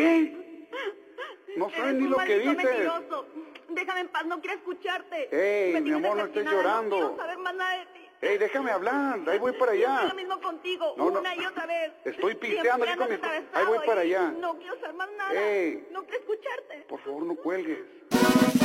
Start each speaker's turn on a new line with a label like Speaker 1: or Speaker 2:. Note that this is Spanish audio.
Speaker 1: ¿Qué? No sabes ni lo que dices.
Speaker 2: Mentiroso. Déjame en paz, no quiero escucharte.
Speaker 1: Ey, mi amor, no estés llorando.
Speaker 2: No quiero saber más nada de ti.
Speaker 1: Ey, déjame hablar, ahí voy para allá.
Speaker 2: Yo lo mismo contigo,
Speaker 1: No,
Speaker 2: una y otra vez.
Speaker 1: Estoy pisteando aquí con mi... Ahí voy para allá.
Speaker 2: No quiero saber más nada.
Speaker 1: Ey.
Speaker 2: No quiero escucharte.
Speaker 1: Por favor, no cuelgues.